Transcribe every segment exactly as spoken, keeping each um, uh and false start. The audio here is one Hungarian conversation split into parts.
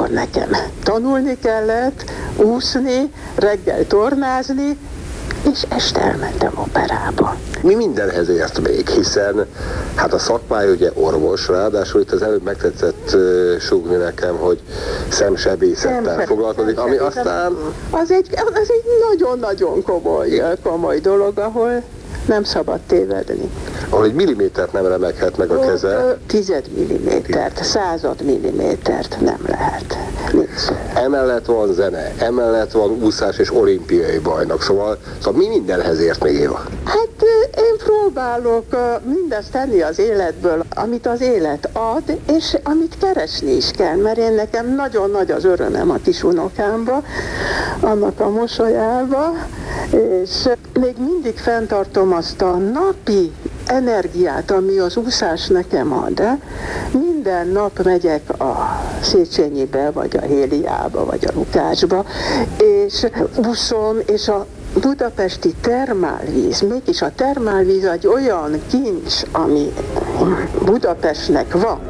van nekem. Tanulni kellett, úszni, reggel tornázni, és este elmentem operába. Mi mindenhez ért még, hiszen hát a szakmája ugye orvos, ráadásul itt az előbb megtetszett uh, súgni nekem, hogy szemsebészettel Szemseb... foglalkozik, ami aztán... Az egy, az egy nagyon-nagyon komoly, komoly dolog, ahol nem szabad tévedni. Ahol egy millimétert nem remeghet meg a keze. Tized millimétert, század millimétert nem lehet. Nincs. Emellett van zene, emellett van úszás és olimpiai bajnok, szóval, szóval mi mindenhez ért még, Éva? Hát én próbálok mindezt tenni az életből, amit az élet ad, és amit keresni is kell, mert én nekem nagyon nagy az örömem a kis unokámba, annak a mosolyába, és még mindig fenntartom azt a napi energiát, ami az úszás nekem ad. Minden nap megyek a Széchenyibe, vagy a Héliába, vagy a Lukácsba, és úszom, és a budapesti termálvíz, mégis a termálvíz egy olyan kincs, ami Budapestnek van.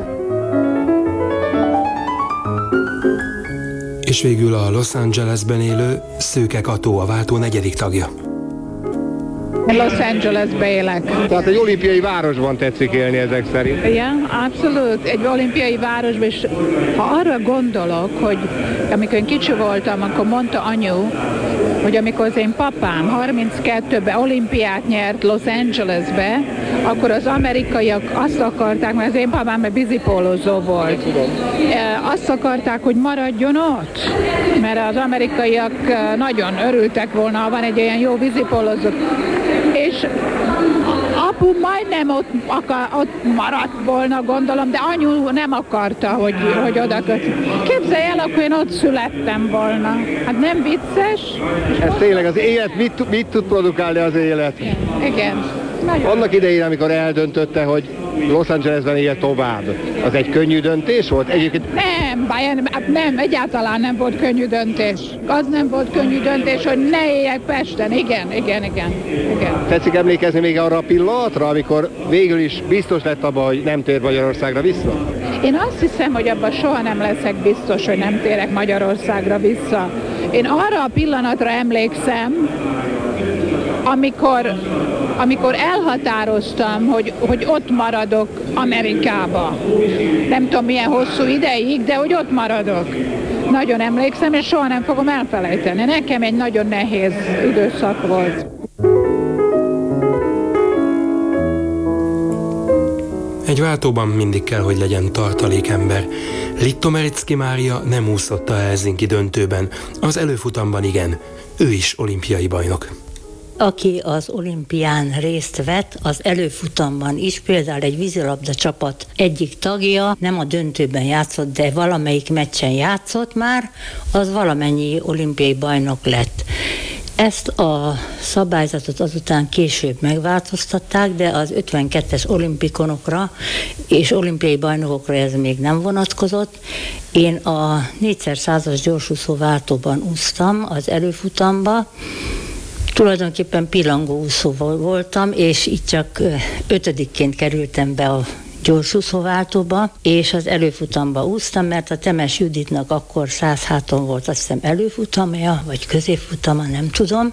És végül a Los Angelesben élő Szőke Kató, a váltó negyedik tagja. Los Angelesbe élek. Tehát egy olimpiai városban tetszik élni ezek szerint. Igen, abszolút. Egy olimpiai városban, és ha arra gondolok, hogy amikor én kicsi voltam, akkor mondta anyu, hogy amikor az én papám harminckettőben olimpiát nyert Los Angelesbe, akkor az amerikaiak azt akarták, mert az én papám egy vízipólózó volt. Azt akarták, hogy maradjon ott, mert az amerikaiak nagyon örültek volna, ha van egy olyan jó vízipólózó. És apu majdnem ott, akar, ott maradt volna, gondolom, de anyu nem akarta, hogy, hogy oda köt. Képzelj el, akkor én ott születtem volna. Hát nem vicces? Ez tényleg az élet, mit, mit tud produkálni az élet? Igen. Igen. Nagyon. Annak idején, amikor eldöntötte, hogy Los Angelesben él tovább, az egy könnyű döntés volt? Egyébként... Nem, Bayern, nem, egyáltalán nem volt könnyű döntés. Az nem volt könnyű döntés, hogy ne éljek Pesten. Igen, igen, igen, igen. Tetszik emlékezni még arra a pillanatra, amikor végül is biztos lett abban, hogy nem tér Magyarországra vissza? Én azt hiszem, hogy abban soha nem leszek biztos, hogy nem térek Magyarországra vissza. Én arra a pillanatra emlékszem, amikor, amikor elhatároztam, hogy, hogy ott maradok Amerikába. Nem tudom milyen hosszú ideig, de hogy ott maradok. Nagyon emlékszem, és soha nem fogom elfelejteni. Nekem egy nagyon nehéz időszak volt. Egy váltóban mindig kell, hogy legyen tartalékember. Littomericki Mária nem úszott a Helsinki döntőben, az előfutamban igen, ő is olimpiai bajnok. Aki az olimpián részt vett, az előfutamban is, például egy vízilabda csapat egyik tagja, nem a döntőben játszott, de valamelyik meccsen játszott már, az valamennyi olimpiai bajnok lett. Ezt a szabályzatot azután később megváltoztatták, de az ötvenkettes olimpikonokra és olimpiai bajnokokra ez még nem vonatkozott. Én a négyszer-százas gyorsúszó váltóban úsztam az előfutamba, tulajdonképpen pillangóúszó voltam, és itt csak ötödikként kerültem be a gyorsúszóváltóba, és az előfutamba úsztam, mert a Temes Juditnak akkor száz háton volt, azt hiszem előfutamja, vagy középfutama, nem tudom,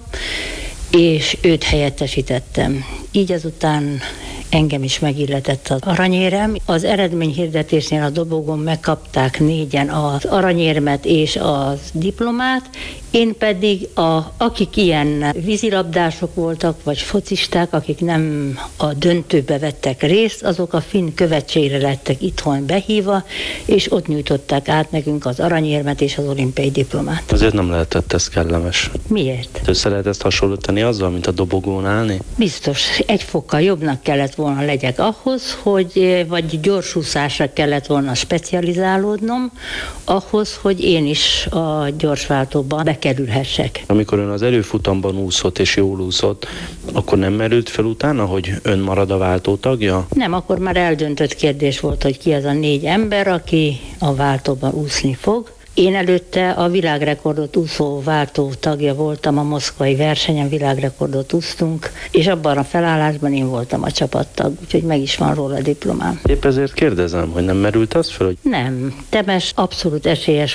és őt helyettesítettem. Így azután engem is megilletett az aranyérem. Az eredményhirdetésnél a dobogón megkapták négyen az aranyérmet és a diplomát, én pedig, a, akik ilyen vízilabdások voltak, vagy focisták, akik nem a döntőbe vettek részt, azok a finn követségre lettek itthon behívva, és ott nyújtották át nekünk az aranyérmet és az olimpiai diplomát. Azért nem lehetett ez kellemes. Miért? Össze lehet ezt hasonlítani azzal, mint a dobogón állni? Biztos, egy fokkal jobbnak kellett volna legyek ahhoz, hogy vagy gyorsúszásra kellett volna specializálódnom, ahhoz, hogy én is a gyorsváltóban bekerülhessek. Amikor ön az előfutamban úszott és jól úszott, akkor nem merült fel utána, hogy ön marad a váltó tagja? Nem, akkor már eldöntött kérdés volt, hogy ki az a négy ember, aki a váltóban úszni fog. Én előtte a világrekordot úszó váltó tagja voltam, a moszkvai versenyen világrekordot úsztunk, és abban a felállásban én voltam a csapattag, úgyhogy meg is van róla a diplomám. Épp ezért kérdezem, hogy nem merült az fel, hogy... Nem, Temes abszolút esélyes